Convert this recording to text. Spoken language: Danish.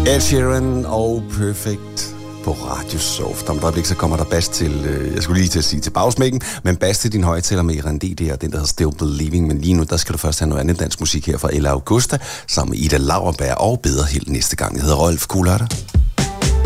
Ed Sheeran og Perfect på Radio Soft. Om et øjeblik, så kommer der bas til, jeg skulle lige til at sige til bagsmækken, men bas til din højtaler med R&D, det er den, der hedder Still Believing. Men lige nu, der skal du først have noget andet dansk musik her fra Ella Augusta, sammen med Ida Lauerberg og bedre helt næste gang. Jeg hedder Rolf. God lørdag.